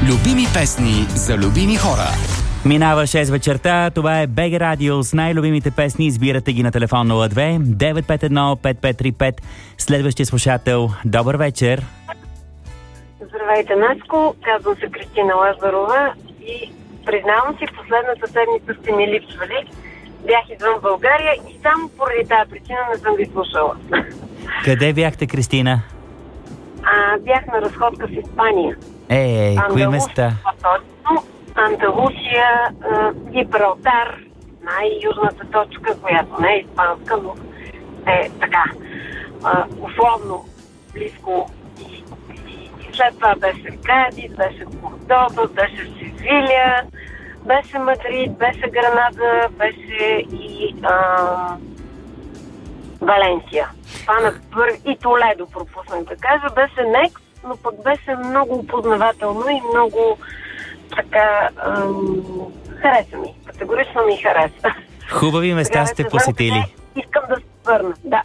Любими песни за любими хора. Минава 6 вечерта, това е БГ Радио с най-любимите песни. Избирате ги на телефон 02 951 5535. Следващия слушател, добър вечер. Здравейте, Наско, казвам се Кристина Лазарова и признавам си, последната седмица сте ми липсвали. Бях извън България и само поради тази причина не съм ви слушала. Къде бяхте, Кристина? Бях на разходка в Испания. Кои места? Андалусия, Гибралтар, най-южната точка, която не е испанска, но е така, условно близко. И след това беше Кадис, беше Кордоба, беше Севиля, беше Мадрид, беше Гранада, беше и Валенсия. И Толедо пропуснах да кажа. Беше Некс, но пък беше много опознавателно и много така хареса ми. Категорично ми хареса. Хубави места сте посетили. Искам да се върна, да.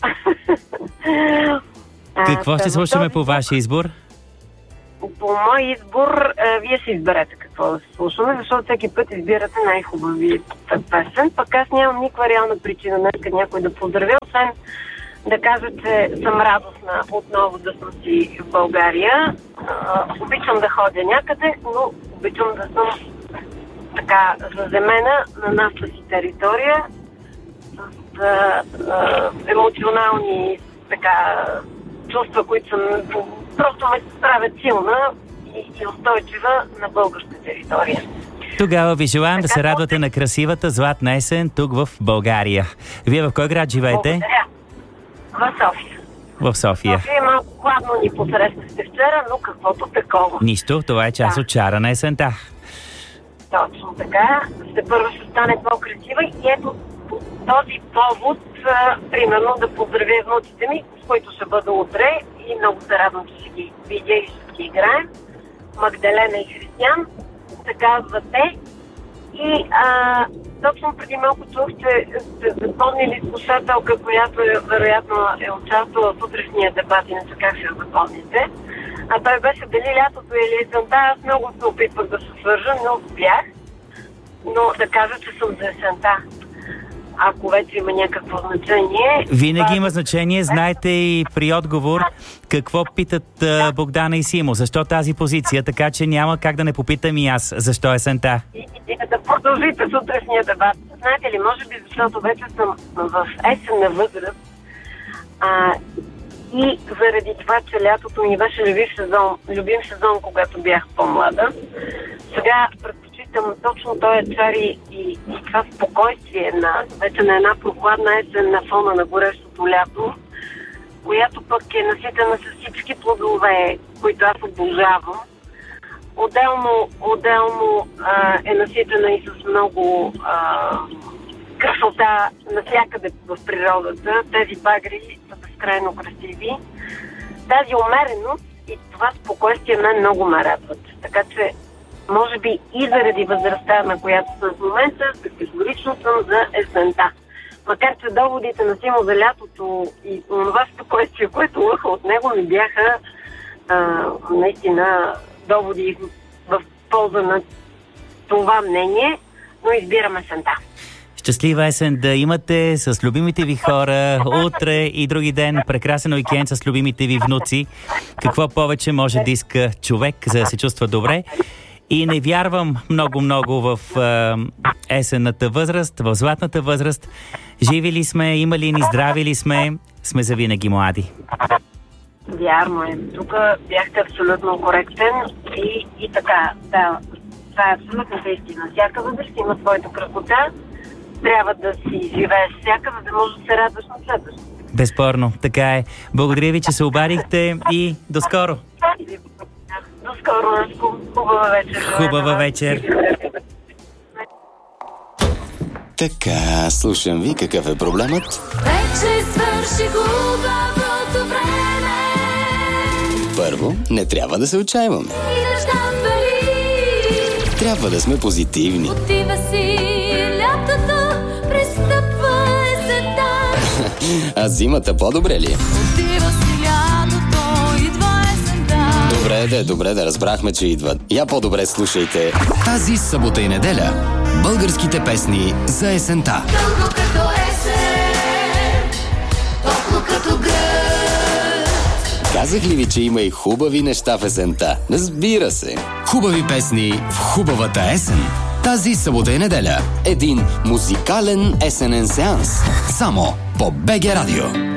Какво ще слушаме по вашия избор? По мой избор, вие си изберете какво да се слушаме, защото всеки път избирате най-хубавията песен. Пък аз нямам никаква реална причина днес някой да поздравя, освен да кажа, че съм радостна отново да съм си в България. Обичам да ходя някъде, но обичам да съм така заземена на нашата си територия с емоционални така чувства, които съм просто ме правят силна и устойчива на българска територия. Тогава ви желаем да се радвате на красивата златна есен тук в България. Вие в кой град живеете? Благодаря. В София. В София. София е малко хладно ни посрещахте вчера, но каквото такова. Нищо, това е част от чара на есента. Точно така. Първо ще стане по-красива и ето по този повод, примерно да поздравя внуците ми, с които ще бъда утре и много се радвам, че ще ги видя и ще ги играем. Магдалена и Християн, се казват те. И точно преди малко чух, че сте запомнили слушателка, която вероятно е участвала в утрешния дебат, иначе как ще я запомните. Той беше дали лятото или есента. Аз много се опитвах да се свържа, но бях. Но да кажа, че съм за есента. Ако вече има някакво значение... Винаги има значение. Знаете и при отговор какво питат Богдана и Симо. Защо тази позиция? Така че няма как да не попитам и аз. Защо есента? И да продължите с утрешния дебат. Знаете ли, може би защото вече съм в есенна възраст и заради това, че лятото ми беше любим сезон, когато бях по-млада. Сега предпочитам точно този чар и това спокойствие вече на една прохладна есен на фона на горещото лято, която пък е наситена с всички плодове, които аз обожавам. Отделно е наситена и с много красота навсякъде в природата. Тези багри са безкрайно красиви. Тази умереност и това спокойствие мен много ме радват. Така че, може би и заради възрастта, на която съм в момента, категорично съм за есента. Макар че доводите на Симо за лятото и това спокойствие, което лъха от него, ми бяха наистина доводи в полза на това мнение, но избирам есента. Щастлива есен да имате с любимите ви хора утре и други ден. Прекрасен уикенд с любимите ви внуци. Какво повече може да иска човек, за да се чувства добре? И не вярвам много в есенната възраст, в златната възраст. Живи ли сме, имали ни, здрави ли сме завинаги млади. Вярно е. Тук бяхте абсолютно коректен и така, да, това е абсолютната истина. Всяка възраст има своята красота. Трябва да си живееш всяка, за да можеш да се радваш на следващото. Безспорно, така е. Благодаря ви, че се обадихте и до скоро. До скоро, Наско. Хубава вечер. Хубава вечер. Така, слушам ви, какъв е проблемът? Вече свърши хубавото време. Първо, не трябва да се отчаиваме. И да ждам дали. Трябва да сме позитивни. Отива си лятото, пристъпва есента. А зимата по-добре ли? Отива си лятото, идва есента. Добре, Добре, да разбрахме, че идват. Я по-добре слушайте. Тази събота и неделя българските песни за есента. Дълго като есен, топло като град. Казах ли ви, че има и хубави неща в есента? Разбира се. Хубави песни в хубавата есен. Тази събота и неделя един музикален есенен сеанс. Само по БГ Радио.